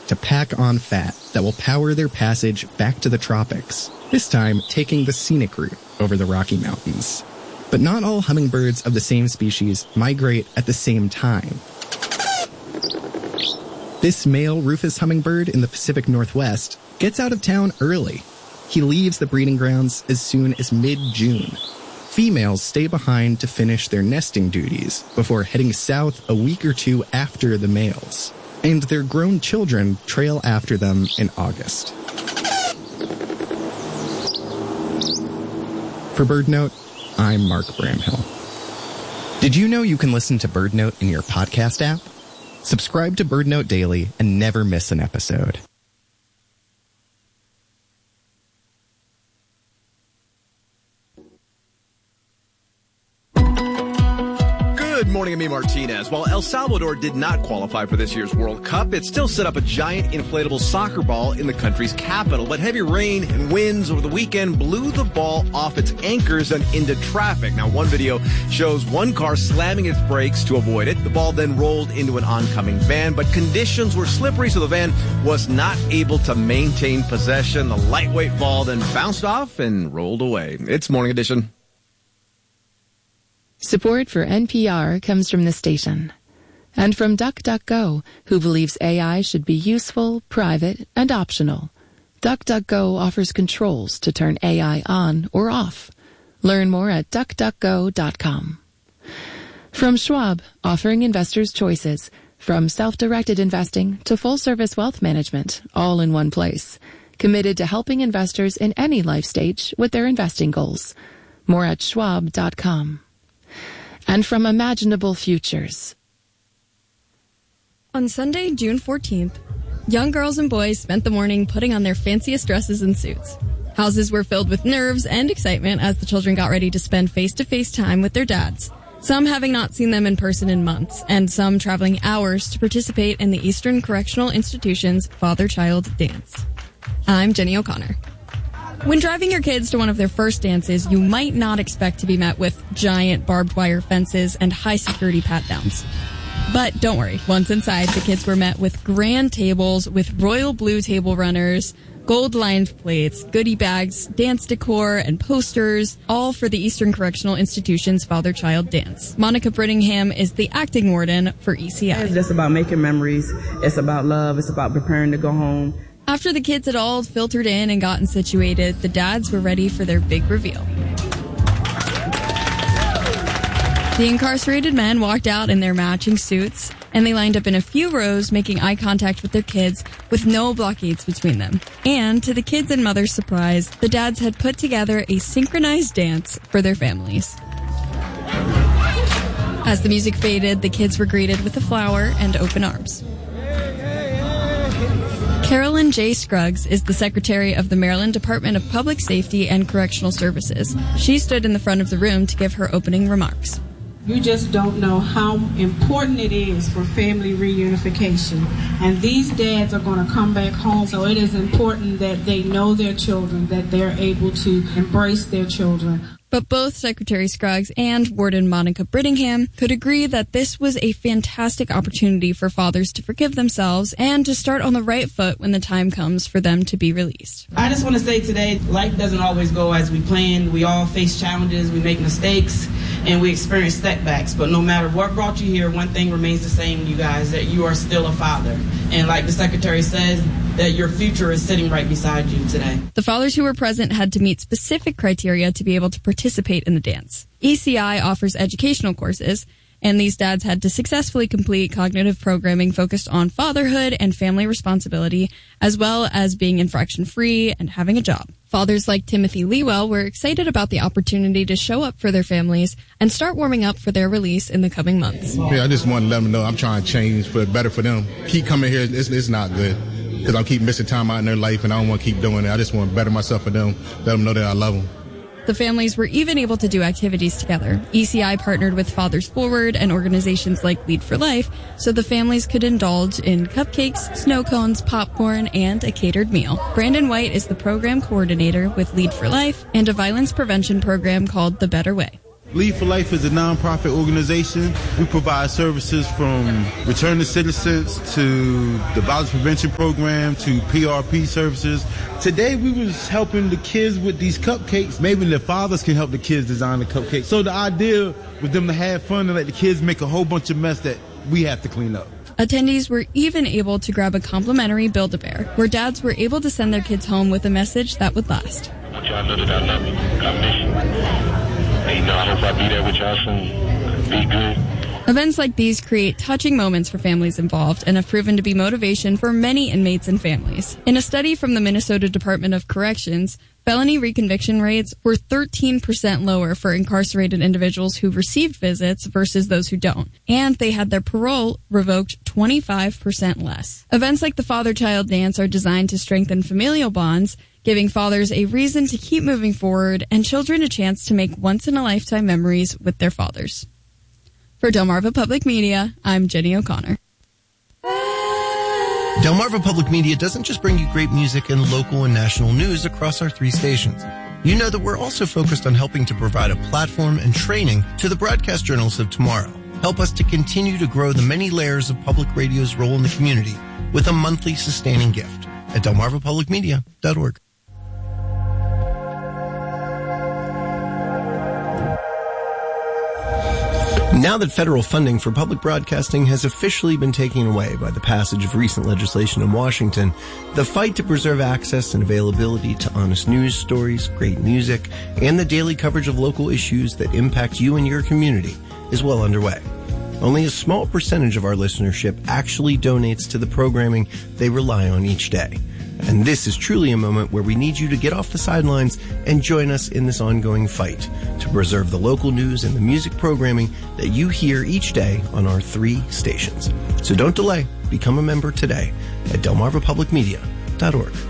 to pack on fat that will power their passage back to the tropics, this time taking the scenic route over the Rocky Mountains. But not all hummingbirds of the same species migrate at the same time. This male rufous hummingbird in the Pacific Northwest gets out of town early. He leaves the breeding grounds as soon as mid-June. Females stay behind to finish their nesting duties before heading south a week or two after the males, and their grown children trail after them in August. For BirdNote, I'm Mark Bramhill. Did you know you can listen to BirdNote in your podcast app? Subscribe to BirdNote Daily and never miss an episode. Good morning, Amy Martinez. While El Salvador did not qualify for this year's World Cup, it still set up a giant inflatable soccer ball in the country's capital. But heavy rain and winds over the weekend blew the ball off its anchors and into traffic. Now, one video shows one car slamming its brakes to avoid it. The ball then rolled into an oncoming van, but conditions were slippery, so the van was not able to maintain possession. The lightweight ball then bounced off and rolled away. It's Morning Edition. Support for NPR comes from the station and from DuckDuckGo, who believes AI should be useful, private, and optional. DuckDuckGo offers controls to turn AI on or off. Learn more at duckduckgo.com. From Schwab, offering investors choices, from self-directed investing to full-service wealth management, all in one place. Committed to helping investors in any life stage with their investing goals. More at schwab.com. And from Imaginable Futures. On Sunday, June 14th, young girls and boys spent the morning putting on their fanciest dresses and suits. Houses were filled with nerves and excitement as the children got ready to spend face-to-face time with their dads, some having not seen them in person in months, and some traveling hours to participate in the Eastern Correctional Institution's Father-Child Dance. I'm Jenny O'Connor. When driving your kids to one of their first dances, you might not expect to be met with giant barbed wire fences and high security pat-downs. But don't worry, once inside, the kids were met with grand tables with royal blue table runners, gold-lined plates, goodie bags, dance decor, and posters, all for the Eastern Correctional Institution's Father-Child Dance. Monica Brittingham is the acting warden for ECI. It's just about making memories. It's about love. It's about preparing to go home. After the kids had all filtered in and gotten situated, the dads were ready for their big reveal. The incarcerated men walked out in their matching suits, and they lined up in a few rows, making eye contact with their kids with no blockades between them. And to the kids' and mother's surprise, the dads had put together a synchronized dance for their families. As the music faded, the kids were greeted with a flower and open arms. Carolyn J. Scruggs is the secretary of the Maryland Department of Public Safety and Correctional Services. She stood in the front of the room to give her opening remarks. You just don't know how important it is for family reunification. And these dads are going to come back home, so it is important that they know their children, that they're able to embrace their children. But both Secretary Scruggs and Warden Monica Brittingham could agree that this was a fantastic opportunity for fathers to forgive themselves and to start on the right foot when the time comes for them to be released. I just want to say today, life doesn't always go as we planned. We all face challenges, we make mistakes, and we experience setbacks. But no matter what brought you here, one thing remains the same, you guys, that you are still a father. And like the Secretary says, that your future is sitting right beside you today. The fathers who were present had to meet specific criteria to be able to participate in the dance. ECI offers educational courses, and these dads had to successfully complete cognitive programming focused on fatherhood and family responsibility, as well as being infraction-free and having a job. Fathers like Timothy Lewell were excited about the opportunity to show up for their families and start warming up for their release in the coming months. Yeah, I just want to let them know I'm trying to change for better for them. Keep coming here, it's not good. Because I keep missing time out in their life, and I don't want to keep doing it. I just want to better myself for them, let them know that I love them. The families were even able to do activities together. ECI partnered with Fathers Forward and organizations like Lead for Life, so the families could indulge in cupcakes, snow cones, popcorn, and a catered meal. Brandon White is the program coordinator with Lead for Life and a violence prevention program called The Better Way. Lead for Life is a nonprofit organization. We provide services from return to citizens to the violence prevention program to PRP services. Today we was helping the kids with these cupcakes. Maybe the fathers can help the kids design the cupcakes. So the idea was them to have fun and let the kids make a whole bunch of mess that we have to clean up. Attendees were even able to grab a complimentary Build-A-Bear, where dads were able to send their kids home with a message that would last. I want y'all to know that I love you. I miss you. And, I hope I be there with y'all soon. Be good. Events like these create touching moments for families involved and have proven to be motivation for many inmates and families. In a study from the Minnesota Department of Corrections, felony reconviction rates were 13% lower for incarcerated individuals who received visits versus those who don't. And they had their parole revoked 25% less. Events like the Father-Child Dance are designed to strengthen familial bonds, giving fathers a reason to keep moving forward and children a chance to make once-in-a-lifetime memories with their fathers. For Delmarva Public Media, I'm Jenny O'Connor. Delmarva Public Media doesn't just bring you great music and local and national news across our 3 stations. You know that we're also focused on helping to provide a platform and training to the broadcast journalists of tomorrow. Help us to continue to grow the many layers of public radio's role in the community with a monthly sustaining gift at delmarvapublicmedia.org. Now that federal funding for public broadcasting has officially been taken away by the passage of recent legislation in Washington, the fight to preserve access and availability to honest news stories, great music, and the daily coverage of local issues that impact you and your community is well underway. Only a small percentage of our listenership actually donates to the programming they rely on each day. And this is truly a moment where we need you to get off the sidelines and join us in this ongoing fight to preserve the local news and the music programming that you hear each day on our 3 stations. So don't delay. Become a member today at delmarvapublicmedia.org.